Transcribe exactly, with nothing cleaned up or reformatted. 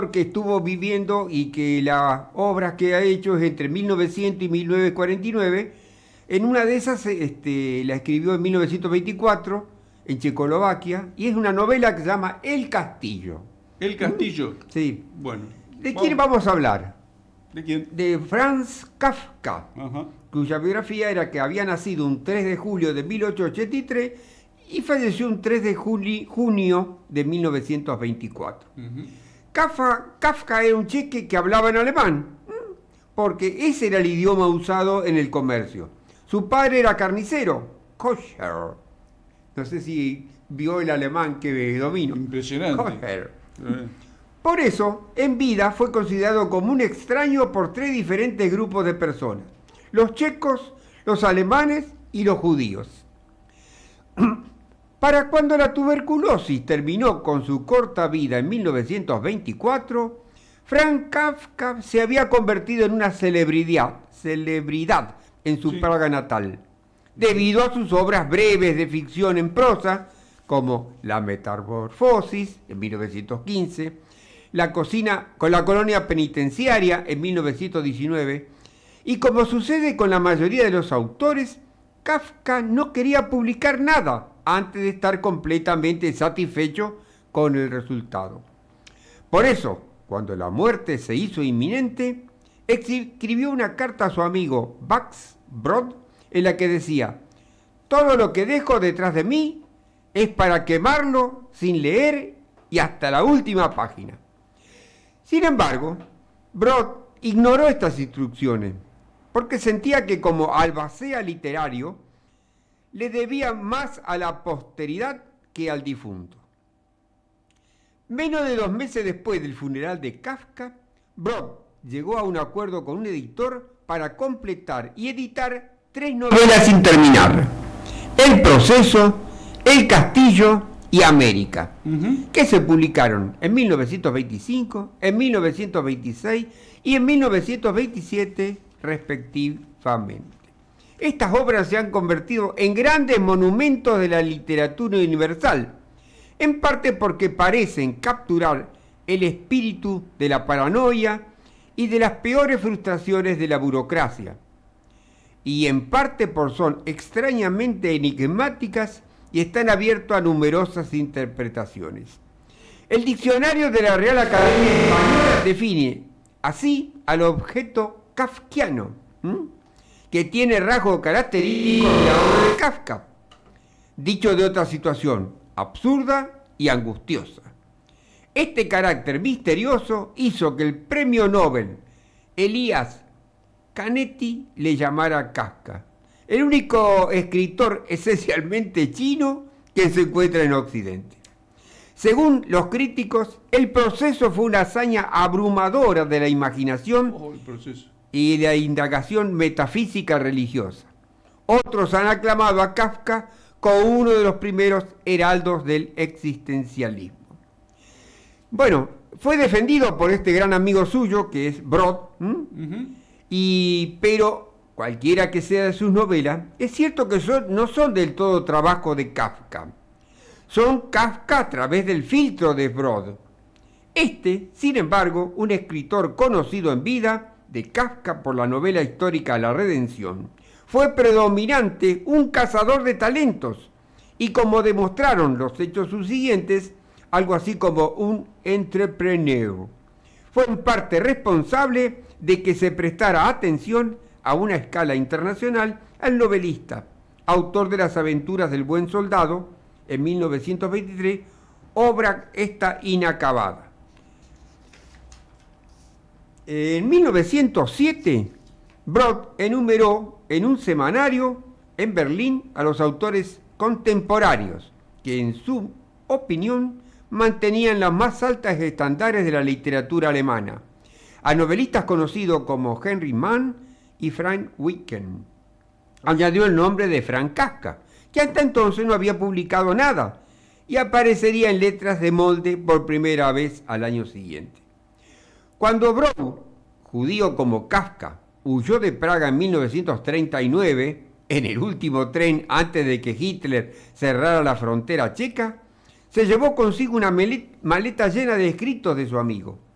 que estuvo viviendo y que las obras que ha hecho es entre mil novecientos y mil novecientos cuarenta y nueve. En una de esas este, la escribió en mil novecientos veinticuatro en Checoslovaquia y es una novela que se llama El Castillo. El Castillo. Sí. Bueno. ¿De quién vamos a hablar? ¿De quién? De Franz Kafka, Ajá. cuya biografía era que había nacido un tres de julio de mil ochocientos ochenta y tres y falleció un tres de junio de mil novecientos veinticuatro. Uh-huh. Kafka, Kafka era un cheque que hablaba en alemán, porque ese era el idioma usado en el comercio. Su padre era carnicero, kosher. No sé si vio el alemán que domino. Impresionante. Kosher. Eh. Por eso, en vida fue considerado como un extraño por tres diferentes grupos de personas: los checos, los alemanes y los judíos. Para cuando la tuberculosis terminó con su corta vida en mil novecientos veinticuatro, Franz Kafka se había convertido en una celebridad, celebridad en su Sí. Praga natal, debido a sus obras breves de ficción en prosa, como La Metamorfosis, en mil novecientos quince, La cocina con la colonia penitenciaria, en mil novecientos diecinueve, y como sucede con la mayoría de los autores, Kafka no quería publicar nada antes de estar completamente satisfecho con el resultado. Por eso, cuando la muerte se hizo inminente, escribió una carta a su amigo Max Brod en la que decía: todo lo que dejo detrás de mí es para quemarlo sin leer y hasta la última página. Sin embargo, Brod ignoró estas instrucciones porque sentía que como albacea literario le debía más a la posteridad que al difunto. Menos de dos meses después del funeral de Kafka, Brod llegó a un acuerdo con un editor para completar y editar tres novelas sin terminar: El Proceso, El Castillo y América, Uh-huh. que se publicaron en mil novecientos veinticinco, en mil novecientos veintiséis y en mil novecientos veintisiete respectivamente. Estas obras se han convertido en grandes monumentos de la literatura universal, en parte porque parecen capturar el espíritu de la paranoia y de las peores frustraciones de la burocracia, y en parte por son extrañamente enigmáticas y están abiertos a numerosas interpretaciones. El diccionario de la Real Academia Española define así al objeto kafkiano, ¿m? que tiene rasgos característicos de la obra de Kafka, dicho de otra situación, absurda y angustiosa. Este carácter misterioso hizo que el premio Nobel Elias Canetti le llamara a Kafka el único escritor esencialmente chino que se encuentra en Occidente. Según los críticos, El Proceso fue una hazaña abrumadora de la imaginación Oh, el proceso. y de la indagación metafísica religiosa. Otros han aclamado a Kafka como uno de los primeros heraldos del existencialismo. Bueno, fue defendido por este gran amigo suyo, que es Brod, ¿m? Uh-huh. y, pero cualquiera que sea de sus novelas, es cierto que son, no son del todo trabajo de Kafka. Son Kafka a través del filtro de Brod. Este, sin embargo, un escritor conocido en vida de Kafka por la novela histórica La Redención, fue predominante un cazador de talentos y, como demostraron los hechos subsiguientes, algo así como un entrepreneur. Fue en parte responsable de que se prestara atención a una escala internacional al novelista, autor de Las aventuras del buen soldado, en mil novecientos veintitrés, obra esta inacabada. En mil novecientos siete, Brod enumeró en un semanario en Berlín a los autores contemporáneos que, en su opinión, mantenían las más altas estándares de la literatura alemana, a novelistas conocidos como Henry Mann y Frank Wicken. Añadió el nombre de Franz Kafka, que hasta entonces no había publicado nada, y aparecería en Letras de Molde por primera vez al año siguiente. Cuando Brod, judío como Kafka, huyó de Praga en mil novecientos treinta y nueve, en el último tren antes de que Hitler cerrara la frontera checa, se llevó consigo una maleta llena de escritos de su amigo.